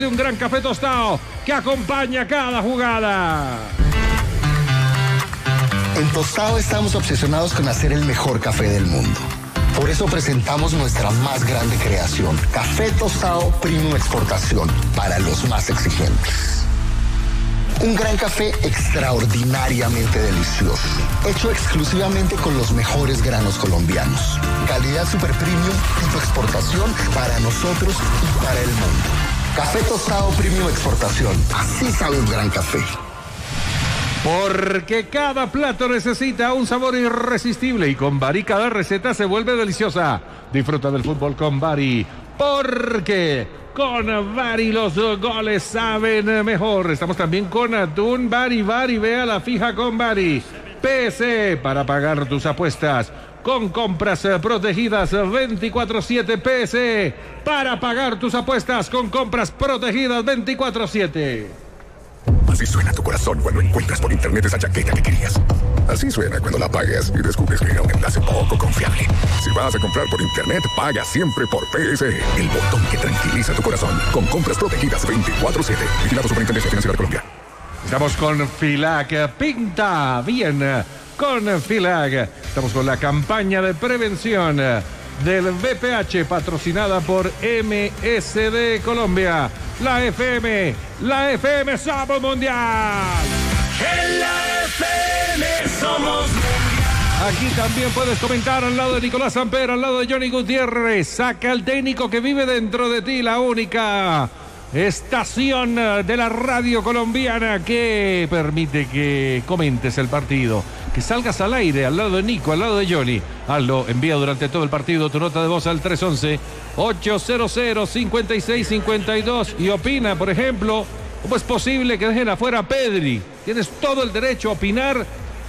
de un gran café tostado que acompaña cada jugada. En Tostado estamos obsesionados con hacer el mejor café del mundo. Por eso presentamos nuestra más grande creación, Café Tostado Premium Exportación, para los más exigentes. Un gran café extraordinariamente delicioso, hecho exclusivamente con los mejores granos colombianos. Calidad super premium, tipo exportación para nosotros y para el mundo. Café Tostado Premium Exportación, así sabe un gran café. Porque cada plato necesita un sabor irresistible y con Bari cada receta se vuelve deliciosa. Disfruta del fútbol con Bari, porque con Bari los goles saben mejor. Estamos también con Atún Bari. Vea la fija con Bari. PS para pagar tus apuestas. Con compras protegidas 24/7 PS para pagar tus apuestas con compras protegidas 24/7. Así suena tu corazón cuando encuentras por internet esa chaqueta que querías. Así suena cuando la pagas y descubres que era un enlace poco confiable. Si vas a comprar por internet, paga siempre por PS, el botón que tranquiliza tu corazón. Con compras protegidas 24/7. Vigilado Superintendencia Financiera de Colombia. Estamos con Filac. Pinta bien con Filac. Estamos con la campaña de prevención del VPH patrocinada por MSD Colombia. La FM somos mundial. En la FM somos mundial. Aquí también puedes comentar al lado de Nicolás Samper, al lado de Johnny Gutiérrez. Saca el técnico que vive dentro de ti, la única estación de la radio colombiana que permite que comentes el partido, que salgas al aire al lado de Nico, al lado de Johnny. Hazlo, envía durante todo el partido tu nota de voz al 311-800-5652 y opina, por ejemplo, ¿cómo es posible que dejen afuera a Pedri? Tienes todo el derecho a opinar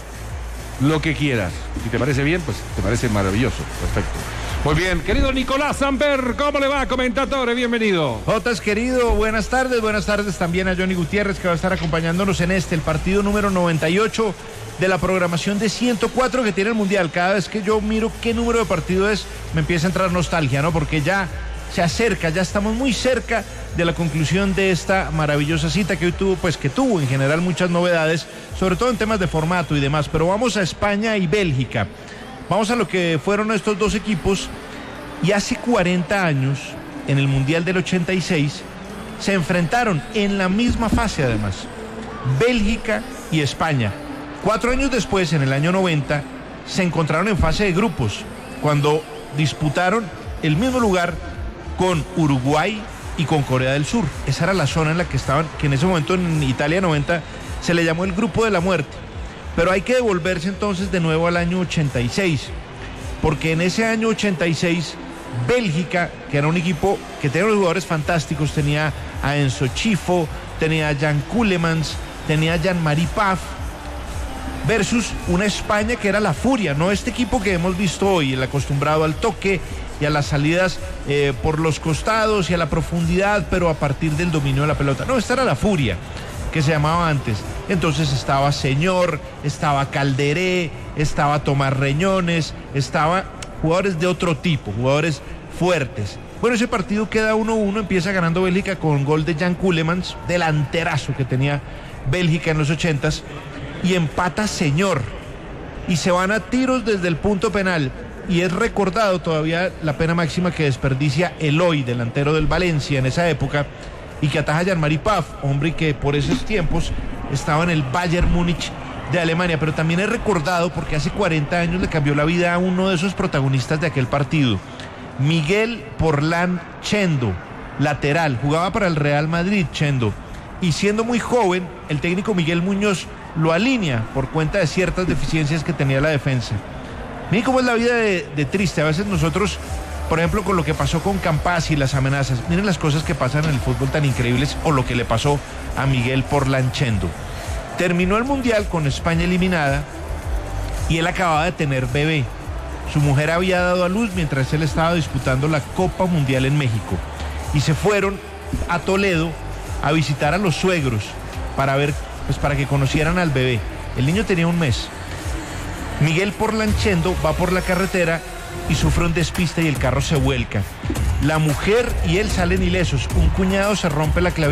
lo que quieras. Si te parece bien, pues te parece maravilloso. Perfecto. Muy bien, querido Nicolás Samper, ¿cómo le va, comentatore? Bienvenido. Jotas, querido, buenas tardes también a Johnny Gutiérrez, que va a estar acompañándonos en el partido número 98 de la programación de 104 que tiene el Mundial. Cada vez que yo miro qué número de partido es, me empieza a entrar nostalgia, ¿no? Porque ya se acerca, ya estamos muy cerca de la conclusión de esta maravillosa cita que hoy tuvo en general muchas novedades, sobre todo en temas de formato y demás. Pero vamos a España y Bélgica. Vamos a lo que fueron estos dos equipos, y hace 40 años, en el Mundial del 86, se enfrentaron en la misma fase además, Bélgica y España. 4 años después, en el año 90, se encontraron en fase de grupos, cuando disputaron el mismo lugar con Uruguay y con Corea del Sur. Esa era la zona en la que estaban, que en ese momento en Italia 90 se le llamó el grupo de la muerte. Pero hay que devolverse entonces de nuevo al año 86, porque en ese año 86, Bélgica, que era un equipo que tenía unos jugadores fantásticos, tenía a Enzo Chifo, tenía a Jan Ceulemans, tenía a Jean-Marie Paf, versus una España que era la furia, no este equipo que hemos visto hoy, el acostumbrado al toque y a las salidas por los costados y a la profundidad, pero a partir del dominio de la pelota. No, esta era la furia, que se llamaba antes. Entonces estaba Señor, estaba Calderé, estaba Tomás Reñones, estaba jugadores de otro tipo, jugadores fuertes. Bueno, ese partido queda 1-1, empieza ganando Bélgica con gol de Jan Ceulemans, delanterazo que tenía Bélgica en los 80s, y empata Señor, y se van a tiros desde el punto penal, y es recordado todavía la pena máxima que desperdicia Eloy, delantero del Valencia en esa época, y que ataja a Jean-Marie Paf, hombre que por esos tiempos estaba en el Bayern Múnich de Alemania. Pero también es recordado porque hace 40 años le cambió la vida a uno de esos protagonistas de aquel partido, Miguel Porlán Chendo, lateral, jugaba para el Real Madrid Chendo, y siendo muy joven, el técnico Miguel Muñoz lo alinea por cuenta de ciertas deficiencias que tenía la defensa. Miren cómo es la vida de triste. A veces nosotros, por ejemplo, con lo que pasó con Campas y las amenazas, miren las cosas que pasan en el fútbol tan increíbles, o lo que le pasó a Miguel Porlán Chendo. Terminó el Mundial con España eliminada y él acababa de tener bebé. Su mujer había dado a luz mientras él estaba disputando la Copa Mundial en México, y se fueron a Toledo a visitar a los suegros para ver, pues para que conocieran al bebé. El niño tenía 1 mes. Miguel Porlán Chendo va por la carretera y sufre un despiste y el carro se vuelca. La mujer y él salen ilesos. Un cuñado se rompe la clavícula